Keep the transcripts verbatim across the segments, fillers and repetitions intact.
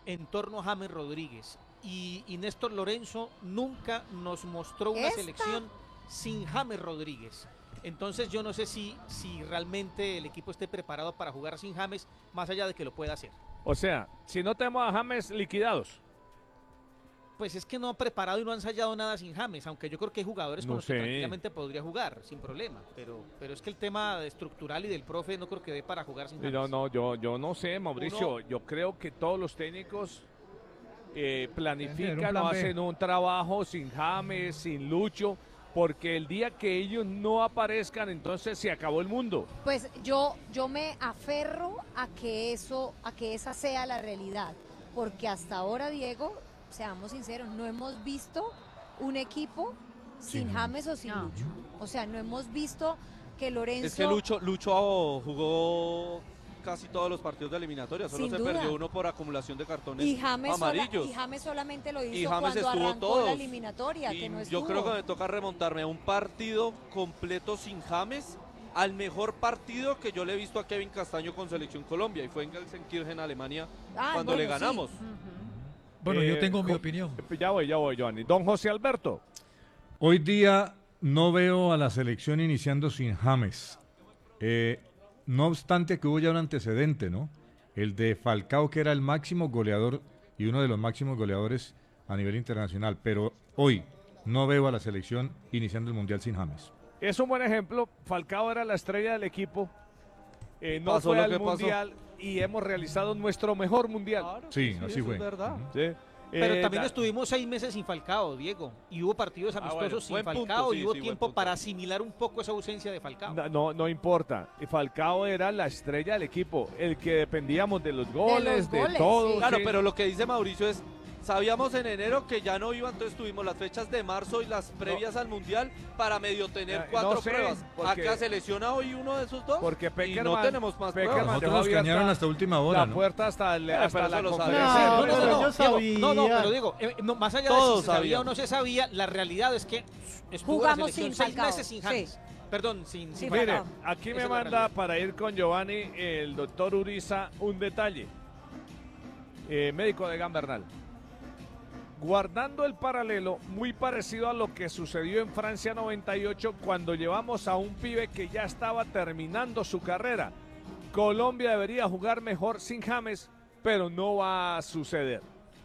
en torno a James Rodríguez. Y, y Néstor Lorenzo nunca nos mostró una ¿Esta? selección sin James Rodríguez. Entonces yo no sé si, si realmente el equipo esté preparado para jugar sin James, más allá de que lo pueda hacer. O sea, si no tenemos a James liquidados. Pues es que no ha preparado y no ha ensayado nada sin James, aunque yo creo que hay jugadores con No los sé. que tranquilamente podría jugar, sin problema. Pero, pero es que el tema estructural y del profe no creo que dé para jugar sin James. No, no, yo, yo no sé, Mauricio. Uno- Yo creo que todos los técnicos eh, Tener planifican un o plan B. hacen un trabajo sin James, sin Lucho, porque el día que ellos no aparezcan, entonces se acabó el mundo. Pues yo, yo me aferro a que eso, a que esa sea la realidad, porque hasta ahora, Diego, seamos sinceros, no hemos visto un equipo sin Sin James o sin No. Lucho. O sea, no hemos visto que Lorenzo... Es que Lucho, Lucho jugó casi todos los partidos de eliminatoria, solo Sin se duda. perdió uno por acumulación de cartones y James, sola- amarillos. y James solamente lo hizo Y James cuando estuvo arrancó todos. la eliminatoria, Y que no yo estuvo. creo que me toca remontarme a un partido completo sin James, al mejor partido que yo le he visto a Kevin Castaño con Selección Colombia, y fue en Gelsenkirchen, Alemania, Ah, cuando bueno, le sí. ganamos. Bueno, yo Eh, tengo mi jo- opinión. Ya voy, ya voy, Giovanni. Don José Alberto. Hoy día no veo a la selección iniciando sin James. Eh, no obstante que hubo ya un antecedente, ¿no? El de Falcao, que era el máximo goleador y uno de los máximos goleadores a nivel internacional. Pero hoy no veo a la selección iniciando el Mundial sin James. Es un buen ejemplo. Falcao era la estrella del equipo. Eh, no Pasó fue lo al que pasó. mundial y hemos realizado nuestro mejor mundial. Sí, así eso fue. es verdad. Sí. Pero Eh, también da- estuvimos seis meses sin Falcao, Diego, y hubo partidos Ah, amistosos bueno, sin buen punto, Falcao sí, y hubo sí, buen tiempo punto. para asimilar un poco esa ausencia de Falcao. No, no, no importa. Y Falcao era la estrella del equipo, el que dependíamos de los goles, de, goles, todo. sí. Claro, sí. pero lo que dice Mauricio es, sabíamos en enero que ya no iba, entonces tuvimos las fechas de marzo y las previas al Mundial para medio tener Eh, cuatro no sé, pruebas. porque- ¿Acá se lesiona hoy uno de esos dos? Porque y Peckerman, no tenemos más Peckerman pruebas. Nosotros dejó nos abierta cañaron hasta última hora, la ¿no? puerta hasta, el- Eh, hasta pero la eso lo conferencia. sabía. No, No, no, no, pero no, yo Diego, sabía. no, no, pero digo, eh, no, más allá Todos de si se sabía sabíamos. o no se sabía, la realidad es que estuvo Jugamos la selección sin seis Falcao, meses sin James. sí. Perdón, sin, sin Sí, Falcao. Mire, Falcao. aquí Esa me es la manda realidad. para ir con Giovanni el doctor Uriza un detalle. Eh, médico de Gambernal. Guardando el paralelo, muy parecido a lo que sucedió en Francia noventa y ocho cuando llevamos a un pibe que ya estaba terminando su carrera. Colombia debería jugar mejor sin James, pero no va a suceder.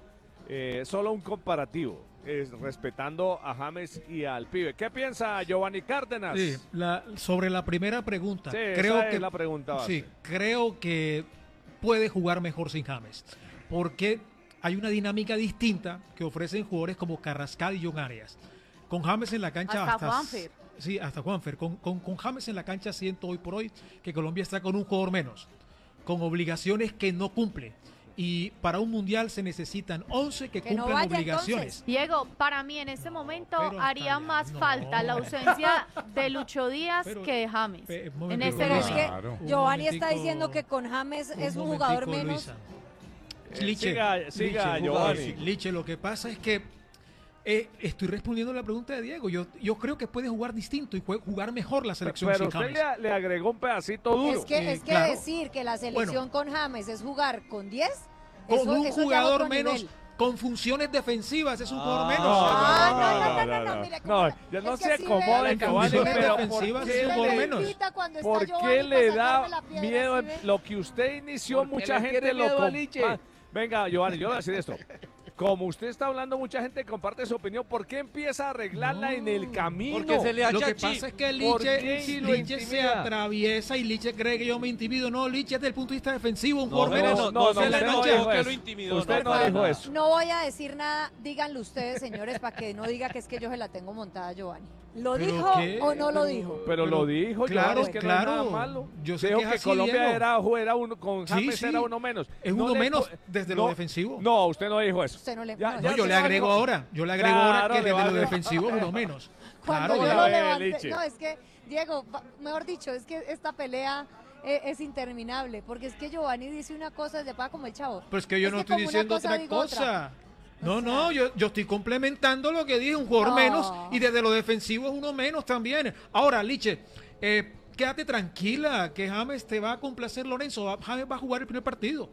Eh, solo un comparativo, es, respetando a James y al pibe. ¿Qué piensa Giovanni Cárdenas? Sí, la- sobre la primera pregunta, Sí, creo esa que es la pregunta base. sí, creo que puede jugar mejor sin James, porque hay una dinámica distinta que ofrecen jugadores como Carrascal y John Arias. Con James en la cancha Hasta Juanfer. Sí, hasta Juanfer. Con, con, con James en la cancha siento hoy por hoy que Colombia está con un jugador menos, con obligaciones que no cumple. Y para un mundial se necesitan once que, Que no cumplan vaya, obligaciones. entonces. Diego, para mí en este momento Pero, haría Natalia, más no. falta la ausencia de Lucho Díaz Pero, que de James. pe- un En momentico, este Pero es momento. que Claro. Un Giovanni está momentico, diciendo que con James es un momentico, jugador menos. Luisa. Eh, Liche, siga, siga, Liche, Giovanni. Liche, Liche, lo que pasa es que eh, estoy respondiendo la pregunta de Diego. Yo, yo creo que puede jugar distinto y puede jugar mejor la selección Pero sin usted James. le, le agregó un pedacito duro. Es que, Sí, es que claro. decir que la selección con James es jugar con diez, Con eso, un eso ya es jugador otro menos, nivel. con funciones defensivas, es un jugador Ah, menos. Ah, no, no, no, no, no, mire cómo No, está. ya no Es que se sí acomode, ve- Giovanni, Condiciones pero ¿por defensivas, qué sí, le- por menos. Grita cuando está ¿Por Giovanni qué para le sacarme la da piedra, miedo ¿sí en ve? lo que usted inició? Porque Mucha le gente tiene lo miedo a compa- Liche. Venga, Giovanni, yo voy a decir esto. Como usted está hablando, mucha gente comparte su opinión. ¿Por qué empieza a arreglarla en el camino? Porque se le Lo hacha que chip. pasa es que ¿Por Liche, qué si lo Liche se intimida? atraviesa y Liche cree que yo me intimido. No, Liche desde el punto de vista defensivo, un No, jugador no, menos. no, no, no, no, en la usted no cancha. dijo que eso. lo intimidó, Usted no, no para dijo nada. eso. No voy a decir nada, díganlo ustedes, señores, para que no diga que es que yo se la tengo montada a Giovanni. ¿Lo ¿Pero dijo qué? o no lo Pero- dijo? Pero, lo dijo, claro, Giovanni, es que claro. no es nada malo. Yo sé Dijo que es que así, Colombia Diego. era, era uno, con Sí, James sí. era uno menos. Es No uno le menos po- desde no, lo defensivo. No, usted no dijo eso. Usted no le- Ya- no, ya No, yo se le va agrego a- ahora. Yo le agrego Claro, ahora que le va desde a- lo defensivo uno menos. Cuando Claro, yo ya lo ve, levanté, Liche. no, es que, Diego, va- mejor dicho, es que esta pelea eh, es interminable, porque es que Giovanni dice una cosa, se paga como el chavo. Pero es que yo no estoy como una diciendo cosa, otra digo cosa. No, O sea- no, yo, yo estoy complementando lo que dije, un jugador No. menos y desde lo defensivo es uno menos también. Ahora, Liche, eh, quédate tranquila que James te va a complacer, Lorenzo. va- James va a jugar el primer partido.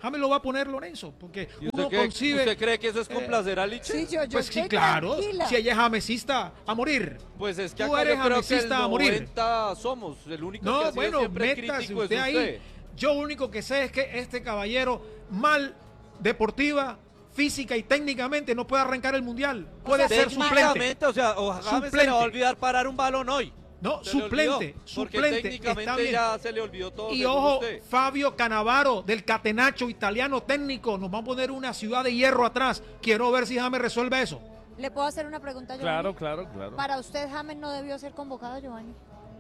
James lo va a poner Lorenzo, porque ¿Y usted, uno qué- concibe... usted cree que eso es complacer a Liche? Sí, yo, yo Pues sí, estoy claro, tranquila. si ella es jamesista, a morir. Pues es que Tú acá eres yo creo que el jamesista a morir. noventa somos. El único que ha No, sido bueno, siempre métase crítico usted es ahí. usted. Yo único que sé es que este caballero, mal deportiva, física y técnicamente, no puede arrancar el mundial. Puede sea, ser suplente. Técnicamente, o sea, o a James se le va a Suplente. olvidar parar un balón hoy. No, Se le suplente, olvidó, porque suplente. técnicamente Está bien. ya se le olvidó todo. Y según ojo, usted. Fabio Canavaro del Catenaccio italiano técnico, nos va a poner una ciudad de hierro atrás. Quiero ver si James resuelve eso. ¿Le puedo hacer una pregunta, Giovanni? Claro, claro, claro. Para usted, James no debió ser convocado, Giovanni.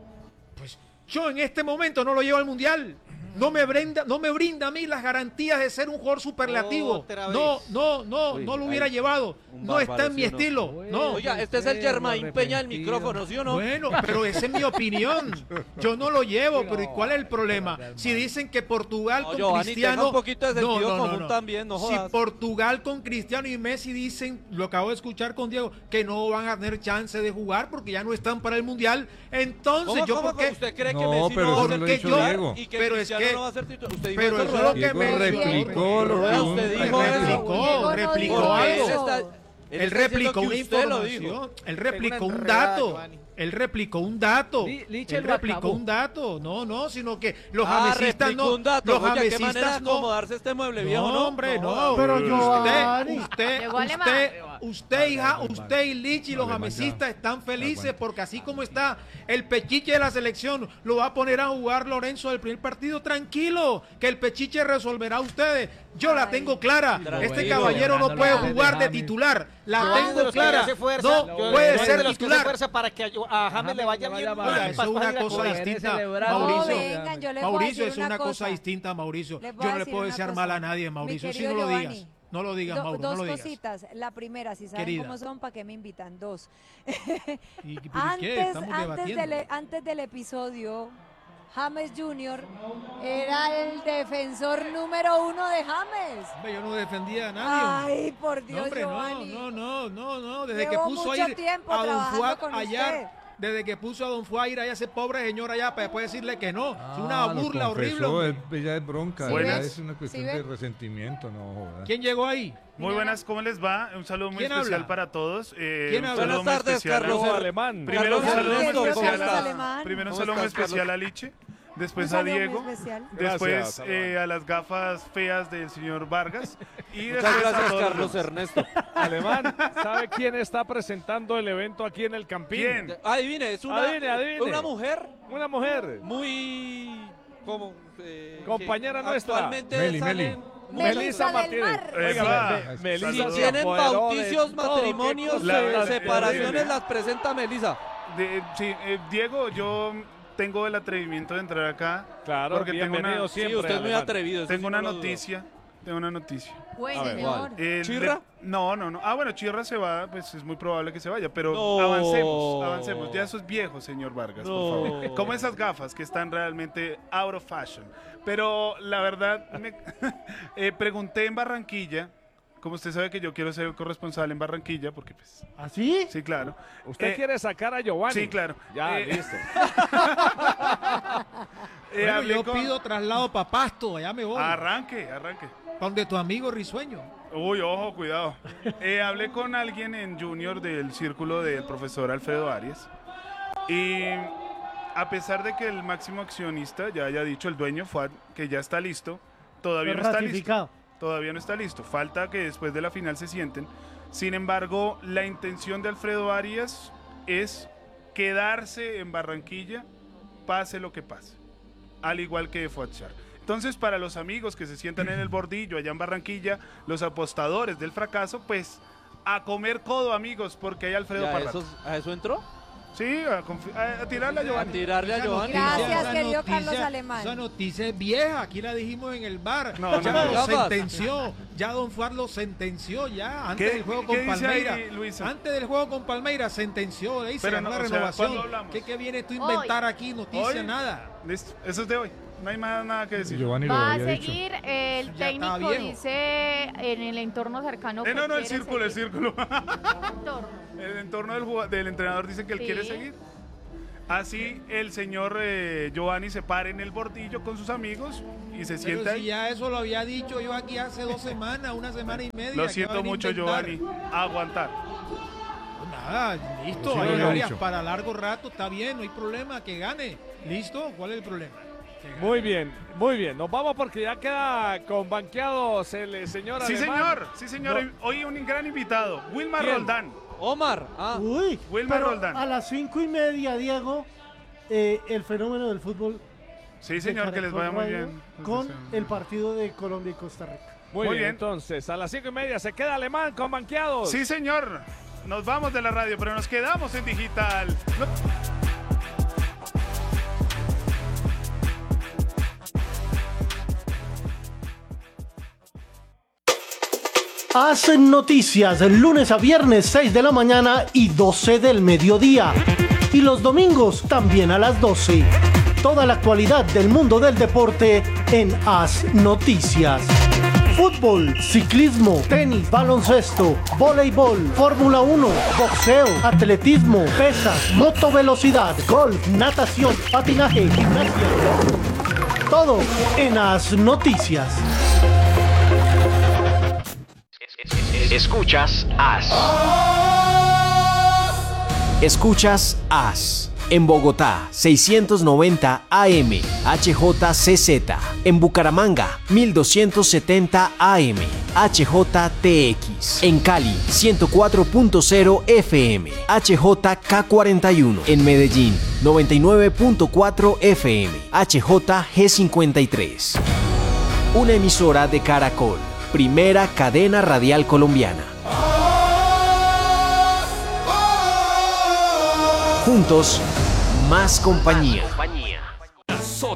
Pues yo en este momento no lo llevo al mundial. No me brinda, no me brinda a mí las garantías de ser un jugador superlativo. Otra No, vez. no, no, Uy, no lo hubiera ay, llevado. un No está bárbaro, en mi ¿sí o no? estilo. No. Oiga, este es el Germain Peña del micrófono, ¿sí o no? Bueno, pero esa es mi opinión. Yo no lo llevo, pero ¿y cuál es el problema? Si dicen que Portugal No, con Giovanni, Cristiano... tenga un poquito de sentido común también, no Si jodas. Portugal con Cristiano y Messi dicen, lo acabo de escuchar con Diego, que no van a tener chance de jugar porque ya no están para el Mundial, entonces ¿Cómo, yo cómo, por qué... ¿Usted cree que No, Messi pero no va a eso ser no lo ha titular dicho Diego. y que Pero es Cristiano que- no va a ser titular? Usted dijo pero eso, eso es Rueda? lo que Diego me replicó lo que Rueda, un- usted dijo Él eso. replicó, Diego no replicó dijo algo. Él eso. está- Él está diciendo replicó que una usted lo dijo. información. Él replicó una un enredada, dato. Giovanni. Él replicó un dato. Li- Liche Él lo replicó acabó. un dato. No, no, sino que los Ah, jamesistas replicó no. un dato. Los Oiga, ¿qué manera de jamesistas no. acomodarse este mueble viejo, No, no? hombre, no. jodas. Pero usted, Giovanni. usted, Llegó Alemán. usted, usted, hija, usted y Lichi, los Alemán ya. jamesistas están felices Aguanta. porque así como está el pechiche de la selección, lo va a poner a jugar Lorenzo del primer partido. Tranquilo, que el pechiche resolverá a ustedes. Yo la tengo clara. Tranquilo. Este caballero no puede jugar de titular. La Yo soy de tengo los que le clara. hace fuerza, No yo puede soy ser de los que hace titular. fuerza para que a, a James le vaya bien. Oiga, eso es una cosa distinta, celebrando. Mauricio. No, vengan, yo les voy a Mauricio, decir es una cosa cosa. distinta, Mauricio. Les Yo voy a no le decir puedo una desear cosa. mal a nadie, Mi Mauricio. Si querido no lo Giovanni, digas. No lo digas, Do- Mauro, dos no lo digas. cositas. La primera, si saben Querida. cómo son, ¿para qué me invitan? Dos. ¿Y, y qué? Antes, Estamos antes, debatiendo. del, antes del episodio, James junior era el defensor número uno de James. Hombre, yo no defendía a nadie. Ay, por No, Dios, hombre, no, Giovanni. no, no, no, no. Desde Llevo que puso mucho ahí tiempo a Don trabajando Fuad con allá, usted. desde que puso a Don Fuad a ir allá ese pobre señor allá para después decirle que no. es una Ah, lo burla horrible. confesó, hombre. es- ya es bronca, ¿Sí ya ves? es una cuestión ¿Sí de ves? resentimiento, no joda. ¿Quién llegó ahí? Muy buenas, ¿cómo les va? Un saludo muy ¿Quién especial habla? para todos. Eh, ¿Quién un habla? saludo Buenas muy tardes, especial a- Carlos Carlos Alemán. Primero un Carlos saludo muy Ernesto, especial ¿cómo a, estás? Alemán. primero un ¿Cómo saludo muy estás, especial Carlos? a Liche, después Un a saludo muy Diego, especial. después Gracias, eh, Alemán. a las gafas feas del señor Vargas y Muchas después a gracias, todos los Carlos demás. Ernesto. Alemán, ¿sabe quién está presentando el evento aquí en el Campín? ¿Quién? Adivine, es una, Adivine, adivine. una mujer Una mujer. muy... como eh, Compañera que nuestra. Actualmente Meli, salen Melissa Melissa del Martínez. Mar. Oiga, Eva. me- me- Melissa Si Saludos. se tienen apoderó de bauticios, todo, matrimonios, qué La- cosa eh, la- separaciones horrible. las presenta Melissa. De- sí, eh, Diego, yo tengo el atrevimiento de entrar acá Claro, porque tengo bienvenido una, siempre. Sí, usted es muy Alemán. atrevido. eso tengo sí una no lo dudo. noticia, tengo una noticia. Bueno, A ver, señor. ¿cuál? Eh, ¿Chirra? le- no, no, no. Ah, bueno, Chirra se va, pues es muy probable que se vaya, pero No. avancemos, avancemos. Ya eso es viejo, señor Vargas, No. por favor. Como esas gafas que están realmente out of fashion. Pero la verdad, me, eh, pregunté en Barranquilla, como usted sabe que yo quiero ser el corresponsal en Barranquilla, porque pues, ¿Así? sí, claro. ¿Usted Eh, quiere sacar a Giovanni? Sí, claro. Ya, Eh, listo. eh, Bueno, hablé yo con- pido traslado para Pasto, allá me voy. Arranque, arranque. Donde tu amigo Risueño. Uy, ojo, cuidado. Eh, hablé con alguien en Junior del círculo del profesor Alfredo Arias. Y a pesar de que el máximo accionista ya haya dicho, el dueño fue que ya está listo, todavía no está listo. Todavía no está listo. Falta que después de la final se sienten. Sin embargo, la intención de Alfredo Arias es quedarse en Barranquilla, pase lo que pase. Al igual que de Fuatchar. Entonces, para los amigos que se sientan en el bordillo allá en Barranquilla, los apostadores del fracaso, pues a comer codo, amigos, porque hay Alfredo ¿Ya para eso- rato. ¿A eso entró? Sí, a, confi- a- a tirarle a A Giovanni. tirarle a Esa Giovanni. Gracias, esa querido Carlos Alemán. Esa noticia es vieja, aquí la dijimos en el bar. No, ya no, lo no. sentenció, ya Don Fuad lo sentenció ya antes ¿Qué- del juego qué con dice ahí, Palmeira. Luisa? Antes del juego con Palmeira sentenció, ahí se Pero ganó no, la o sea, renovación. ¿cuándo hablamos? ¿Qué, qué viene tú a inventar aquí? Noticia, Hoy. nada. Listo, eso es de hoy. No hay más nada que decir. Giovanni lo Va a había dicho. seguir, el Ya está técnico viejo. dice en el entorno cercano. Eh, que no, no, el quiere círculo, el seguir. círculo. Entorno. El entorno del, jugad- del entrenador dice que él Sí. quiere seguir. Así el señor eh, Giovanni se para en el bordillo con sus amigos y se Pero sienta si ahí. ya eso lo había dicho yo aquí hace dos semanas, una semana y media. Lo ¿qué siento va a mucho, inventar? Giovanni. A aguantar. Pues nada, listo, Sí, hay lo he áreas dicho. para largo rato, está bien, no hay problema, que gane. ¿Listo? ¿Cuál es el problema? Que gane. Muy bien, muy bien. Nos vamos porque ya queda con banqueados el eh, señor Sí, Alemán. señor. Sí, señor. No. Hoy un gran invitado. Wilmar ¿Quién? Roldán. Omar, ah, Uy, Wilmar pero Roldán. a las cinco y media, Diego, eh, el fenómeno del fútbol. Sí, de señor, que les vaya Caracol muy Radio bien. Con el partido de Colombia y Costa Rica. Muy, Muy bien, bien. entonces a las cinco y media se queda Alemán con banqueados. Sí, señor. Nos vamos de la radio, pero nos quedamos en digital. No- Hacen noticias lunes a viernes seis de la mañana y doce del mediodía. Y los domingos también a las doce. Toda la actualidad del mundo del deporte en Haz Noticias. Fútbol, ciclismo, tenis, baloncesto, voleibol, Fórmula uno, boxeo, atletismo, pesas, motovelocidad, golf, natación, patinaje, gimnasia. Todo en Haz Noticias. Escuchas As. Escuchas As. En Bogotá, seiscientos noventa A M, H J C Z. En Bucaramanga, mil doscientos setenta A M, H J T X. En Cali, ciento cuatro punto cero F M, H J K cuarenta y uno. En Medellín, noventa y nueve punto cuatro F M, H J G cincuenta y tres. Una emisora de Caracol, primera cadena radial colombiana. Juntos, más compañía.